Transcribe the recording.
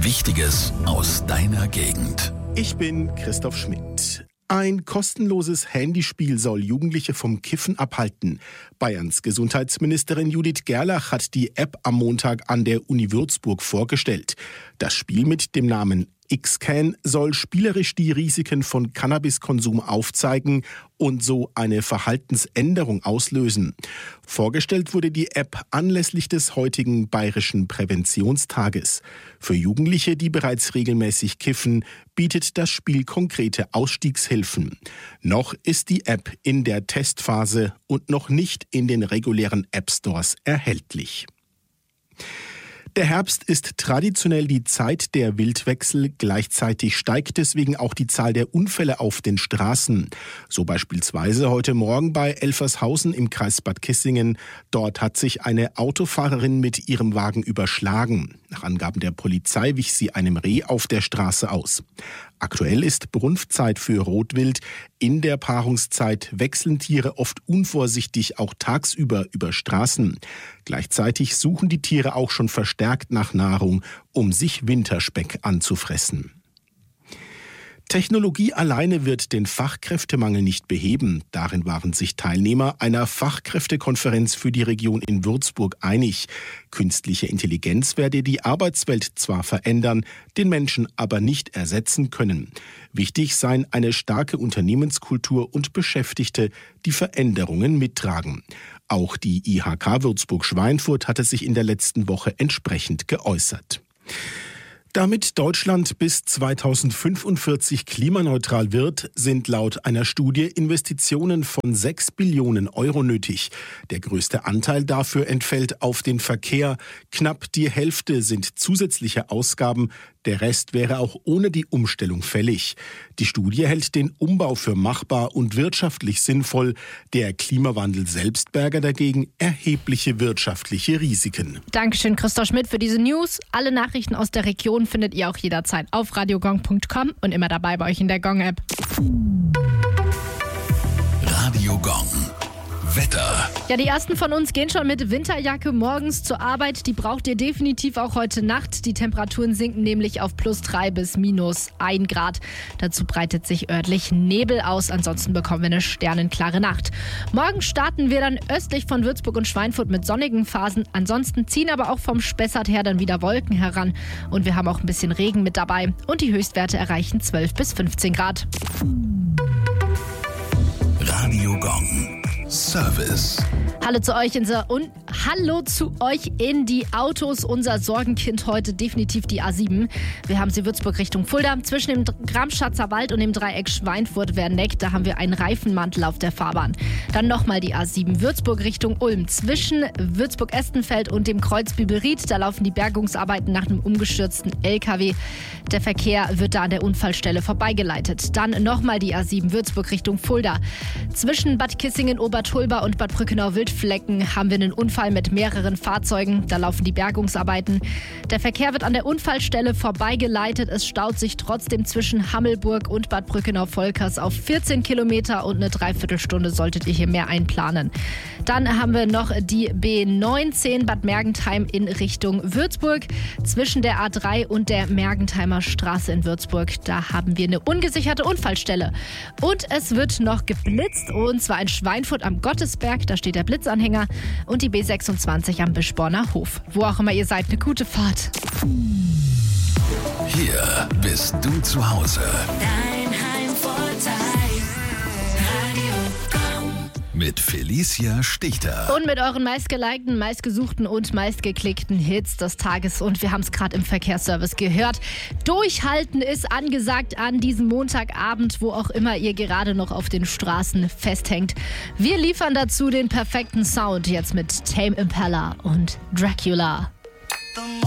Wichtiges aus deiner Gegend. Ich bin Christoph Schmidt. Ein kostenloses Handyspiel soll Jugendliche vom Kiffen abhalten. Bayerns Gesundheitsministerin Judith Gerlach hat die App am Montag an der Uni Würzburg vorgestellt. Das Spiel mit dem Namen X-Can soll spielerisch die Risiken von Cannabiskonsum aufzeigen und so eine Verhaltensänderung auslösen. Vorgestellt wurde die App anlässlich des heutigen Bayerischen Präventionstages. Für Jugendliche, die bereits regelmäßig kiffen, bietet das Spiel konkrete Ausstiegshilfen. Noch ist die App in der Testphase und noch nicht in den regulären App-Stores erhältlich. Der Herbst ist traditionell die Zeit der Wildwechsel. Gleichzeitig steigt deswegen auch die Zahl der Unfälle auf den Straßen. So beispielsweise heute Morgen bei Elfershausen im Kreis Bad Kissingen. Dort hat sich eine Autofahrerin mit ihrem Wagen überschlagen. Nach Angaben der Polizei wich sie einem Reh auf der Straße aus. Aktuell ist Brunftzeit für Rotwild. In der Paarungszeit wechseln Tiere oft unvorsichtig auch tagsüber über Straßen. Gleichzeitig suchen die Tiere auch schon verstärkt nach Nahrung, um sich Winterspeck anzufressen. Technologie alleine wird den Fachkräftemangel nicht beheben. Darin waren sich Teilnehmer einer Fachkräftekonferenz für die Region in Würzburg einig. Künstliche Intelligenz werde die Arbeitswelt zwar verändern, den Menschen aber nicht ersetzen können. Wichtig seien eine starke Unternehmenskultur und Beschäftigte, die Veränderungen mittragen. Auch die IHK Würzburg-Schweinfurt hatte sich in der letzten Woche entsprechend geäußert. Damit Deutschland bis 2045 klimaneutral wird, sind laut einer Studie Investitionen von 6 Billionen Euro nötig. Der größte Anteil dafür entfällt auf den Verkehr. Knapp die Hälfte sind zusätzliche Ausgaben. Der Rest wäre auch ohne die Umstellung fällig. Die Studie hält den Umbau für machbar und wirtschaftlich sinnvoll. Der Klimawandel selbst berge dagegen erhebliche wirtschaftliche Risiken. Dankeschön, Christoph Schmidt, für diese News. Alle Nachrichten aus der Region findet ihr auch jederzeit auf radiogong.com und immer dabei bei euch in der Gong-App. Radio Gong. Wetter. Ja, die ersten von uns gehen schon mit Winterjacke morgens zur Arbeit. Die braucht ihr definitiv auch heute Nacht. Die Temperaturen sinken nämlich auf +3 bis -1 Grad. Dazu breitet sich örtlich Nebel aus. Ansonsten bekommen wir eine sternenklare Nacht. Morgen starten wir dann östlich von Würzburg und Schweinfurt mit sonnigen Phasen. Ansonsten ziehen aber auch vom Spessart her dann wieder Wolken heran. Und wir haben auch ein bisschen Regen mit dabei. Und die Höchstwerte erreichen 12 bis 15 Grad. Radio Gong. Service. Hallo zu euch in die Autos. Unser Sorgenkind heute definitiv die A7. Wir haben sie Würzburg Richtung Fulda. Zwischen dem Gramschatzer Wald und dem Dreieck Schweinfurt-Werneck, da haben wir einen Reifenmantel auf der Fahrbahn. Dann nochmal die A7 Würzburg Richtung Ulm. Zwischen Würzburg-Estenfeld und dem Kreuz Biberried, da laufen die Bergungsarbeiten nach einem umgestürzten LKW. Der Verkehr wird da an der Unfallstelle vorbeigeleitet. Dann nochmal die A7 Würzburg Richtung Fulda. Zwischen Bad Kissingen, Obertulba und Bad Brückenau-Wildflecken haben wir einen Unfall mit mehreren Fahrzeugen. Da laufen die Bergungsarbeiten. Der Verkehr wird an der Unfallstelle vorbeigeleitet. Es staut sich trotzdem zwischen Hammelburg und Bad Brückenau-Volkers auf 14 Kilometer und eine Dreiviertelstunde solltet ihr hier mehr einplanen. Dann haben wir noch die B19 Bad Mergentheim in Richtung Würzburg. Zwischen der A3 und der Mergentheimer Straße in Würzburg, da haben wir eine ungesicherte Unfallstelle. Und es wird noch geblitzt, und zwar in Schweinfurt am Gottesberg, da steht der Blitzanhänger, und die B26 am Bischborner Hof. Wo auch immer ihr seid, eine gute Fahrt. Hier bist du zu Hause. Dein Heimvorteil. Radio Gong. Mit Felicia Stichter. Und mit euren meistgelikten, meistgesuchten und meistgeklickten Hits des Tages. Und wir haben es gerade im Verkehrsservice gehört. Durchhalten ist angesagt an diesem Montagabend, wo auch immer ihr gerade noch auf den Straßen festhängt. Wir liefern dazu den perfekten Sound jetzt mit Tame Impala und Dracula.